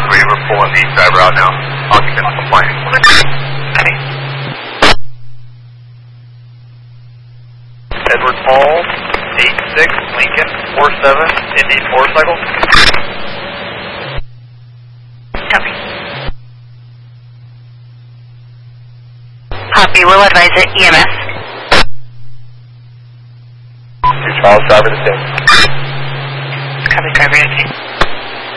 3, we're pulling the driver out now. Occupant compliant. Edward Paul, 86, Lincoln, 47, Indy motorcycle. Copy. Copy, we'll advise it, EMS. Charles, driver to 6. Copy, driver to 6.